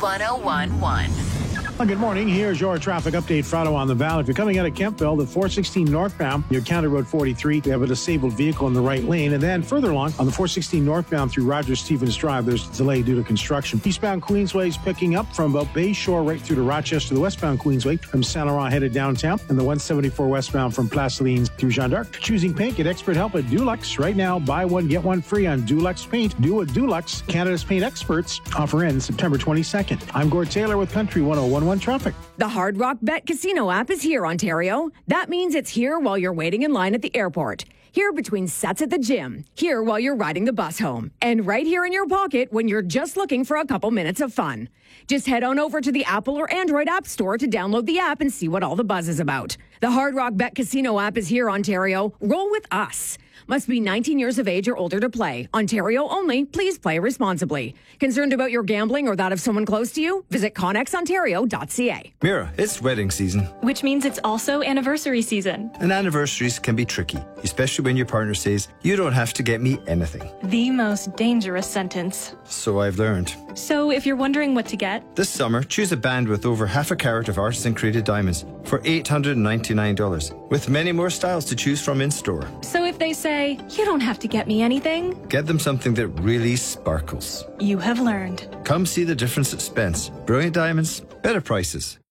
1011. Well, good morning. Here's your traffic update. Frodo on the Valley. If you're coming out of Kempville, the 416 northbound, near County Road 43, we have a disabled vehicle in the right lane. And then further along, on the 416 northbound through Rogers Stevens Drive, there's a delay due to construction. Eastbound Queensway is picking up from about Bay Shore right through to Rochester. The westbound Queensway from Saint Laurent headed downtown. And the 174 westbound from Place Lignes through Jeanne d'Arc. Choosing paint, get expert help at Dulux. Right now, buy one, get one free on Dulux Paint. Do it Dulux. Canada's paint experts. Offer ends September 22nd. I'm Gord Taylor with Country 1011 Traffic. The Hard Rock Bet Casino app is here, Ontario. That means it's here while you're waiting in line at the airport. Here between sets at the gym. Here while you're riding the bus home. And right here in your pocket when you're just looking for a couple minutes of fun. Just head on over to the Apple or Android App Store to download the app and see what all the buzz is about. The Hard Rock Bet Casino app is here, Ontario. Roll with us. Must be 19 years of age or older to play. Ontario only. Please play responsibly. Concerned about your gambling or that of someone close to you? Visit connexontario.ca. Mira, it's wedding season. Which means it's also anniversary season. And anniversaries can be tricky, especially when your partner says, "You don't have to get me anything." The most dangerous sentence. So I've learned. So if you're wondering what to get, This summer, choose a band with over half a carat of artisan-created diamonds for $899, with many more styles to choose from in store. so if they say, "You don't have to get me anything," Get them something that really sparkles. you have learned. Come see the difference at Spence. Brilliant diamonds, better prices.